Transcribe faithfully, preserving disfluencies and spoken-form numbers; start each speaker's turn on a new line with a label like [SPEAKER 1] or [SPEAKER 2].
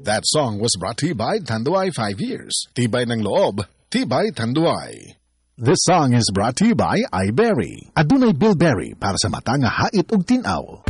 [SPEAKER 1] That song was brought to you by Tanduay five Years. Tibay ng loob, Tibay Tanduay. This song is brought to you by iBerry. Adunay Bilberry para sa mata nga hait ug tinaw.